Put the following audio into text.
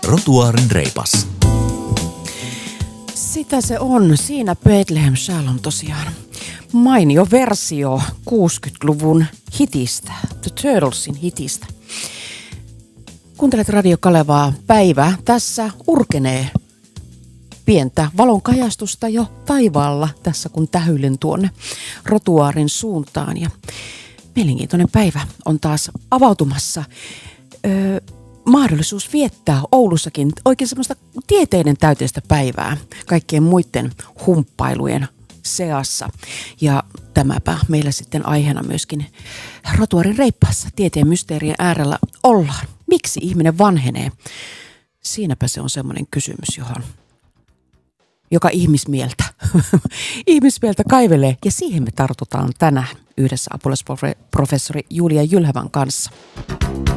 Trotuaarin reipas. Sitä se on. Siinä Bethlehem Shalom tosiaan. Mainio versio 60-luvun hitistä, The Turtlesin hitistä. Kuuntelet Radio Kalevaa. Päivä tässä urkenee. Pientä valonkajastusta jo taivaalla tässä, kun tähyilen tuonne Trotuaarin suuntaan. Ja mielenkiintoinen päivä on taas avautumassa. Mahdollisuus viettää Oulussakin oikein semmoista tieteiden täyteistä päivää kaikkien muiden humppailujen seassa. Ja tämäpä meillä sitten aiheena myöskin Trotuaarin reippaassa tieteen mysteerien äärellä ollaan. Miksi ihminen vanhenee? Siinäpä se on semmoinen kysymys, joka ihmismieltä kaivelee. Ja siihen me tartutaan tänään yhdessä apulaisprofessori Julia Jylhävän kanssa.